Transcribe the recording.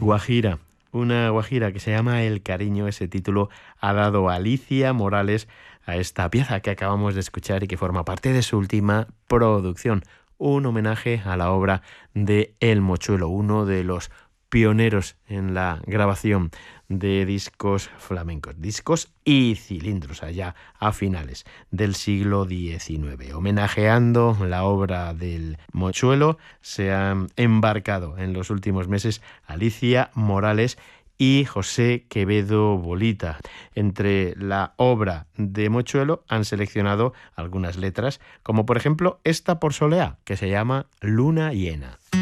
Guajira. Una guajira que se llama El cariño. Ese título ha dado Alicia Morales a esta pieza que acabamos de escuchar y que forma parte de su última producción. Un homenaje a la obra de El Mochuelo, uno de los pioneros en la grabación de discos flamencos, discos y cilindros, allá a finales del siglo XIX. Homenajeando la obra del Mochuelo se han embarcado en los últimos meses Alicia Morales y José Quevedo Bolita. Entre la obra de Mochuelo han seleccionado algunas letras, como por ejemplo esta por Soleá, que se llama Luna Llena.